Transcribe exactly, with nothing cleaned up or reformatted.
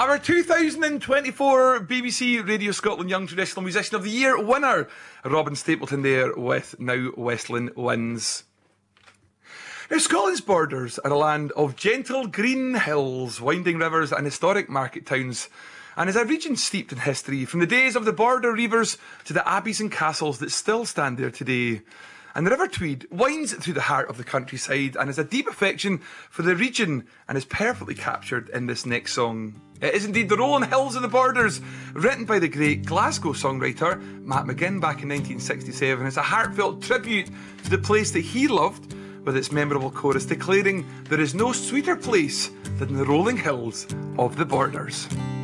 Our two thousand twenty-four B B C Radio Scotland Young Traditional Musician of the Year winner, Robin Stapleton there with Now Westland Wins. Now, Scotland's borders are a land of gentle green hills, winding rivers and historic market towns, and is a region steeped in history, from the days of the border reivers to the abbeys and castles that still stand there today. And the River Tweed winds through the heart of the countryside and has a deep affection for the region and is perfectly captured in this next song. It is indeed The Rolling Hills of the Borders, written by the great Glasgow songwriter Matt McGinn back in nineteen sixty-seven. It's a heartfelt tribute to the place that he loved, with its memorable chorus declaring there is no sweeter place than the rolling hills of the Borders.